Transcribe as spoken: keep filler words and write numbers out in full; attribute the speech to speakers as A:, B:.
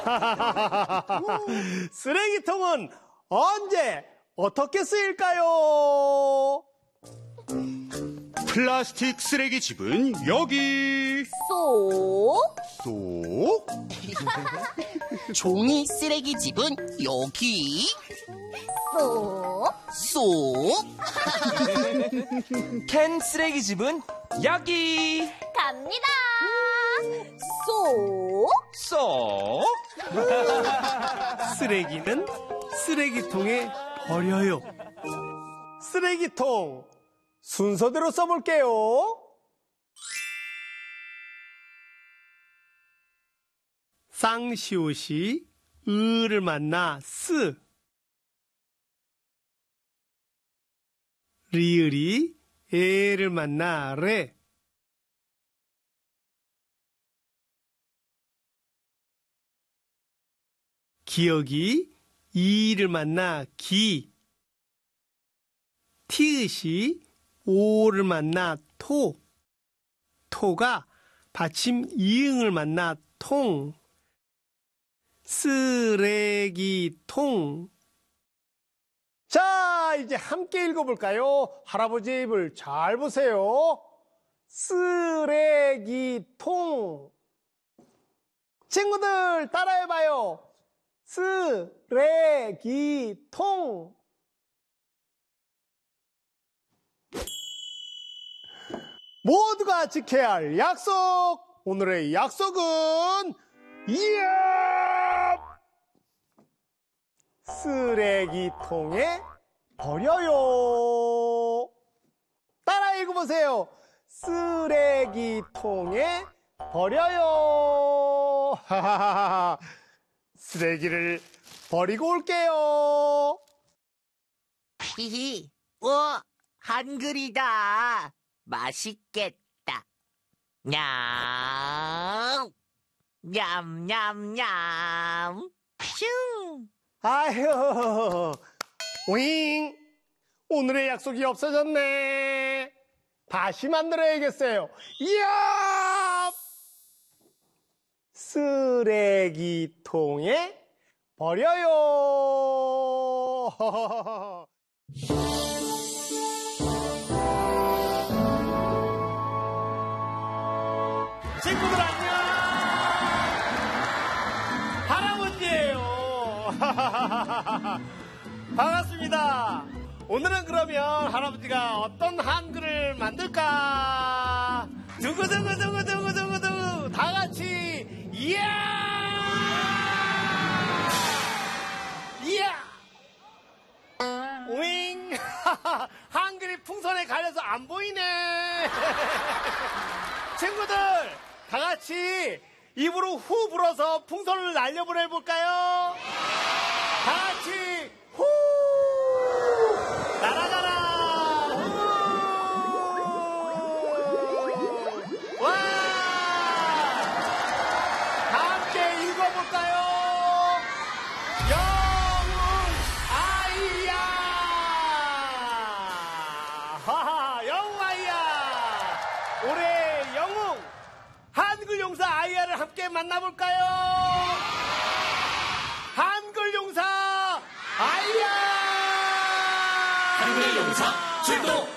A: 쓰레기통은 언제 어떻게 쓰일까요?
B: 플라스틱 쓰레기집은 여기.
C: 쏙.
B: 쏙.
D: 종이 쓰레기집은 여기.
C: 쏙.
D: 쏙.
E: 캔 쓰레기집은 여기.
C: 갑니다. 쏙.
E: 쏙.
A: 쓰레기는 쓰레기통에 버려요. 쓰레기통 순서대로 써볼게요. 쌍시옷이 을을 만나 쓰, 리을이 애를 만나 레, 기억이 이를 만나 기, 티읕이 오를 만나 토, 토가 받침 이응을 만나 통, 쓰레기통. 자, 이제 함께 읽어볼까요? 할아버지 입을 잘 보세요. 쓰레기통. 친구들 따라해봐요. 쓰레기통. 모두가 지켜야 할 약속. 오늘의 약속은 이야! 쓰레기통에 버려요. 따라 읽어보세요. 쓰레기통에 버려요. 하하하. 쓰레기를 버리고 올게요.
D: 히히, 와, 한글이다. 맛있겠다. 냠, 냠냠냠, 슝.
A: 아휴, 윙. 오늘의 약속이 없어졌네. 다시 만들어야겠어요. 이야! 쓰레기통에 버려요. 친구들 안녕. 할아버지예요. 반갑습니다. 오늘은 그러면 할아버지가 어떤 한글을 만들까? 두구두구두구두구두구두구 다 같이 이야! 이야! 윙! 한글이 풍선에 가려서 안 보이네. 친구들 다 같이 입으로 후 불어서 풍선을 날려보내볼까요? 다 같이 후! 날아가라! 후! 와! 다 함께 읽어볼까요? 영웅 아이야! 하하, 영웅 아이야! 올해 영웅 한글 용사 아이야를 함께 만나볼까요? 한글 용사 아이야!
F: 한글 용사 출동!